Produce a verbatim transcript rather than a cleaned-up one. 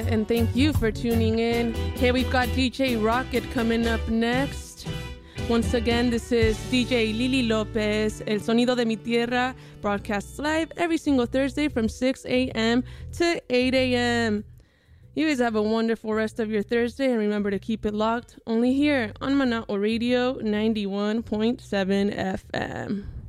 And thank you for tuning in. Hey, we've got D J Rocket coming up next. Once again, this is D J Lily Lopez, El Sonido de Mi Tierra, broadcasts live every single Thursday from six a.m. to eight a.m. You guys have a wonderful rest of your Thursday, and remember to keep it locked only here on Mana'o Radio ninety-one point seven F M.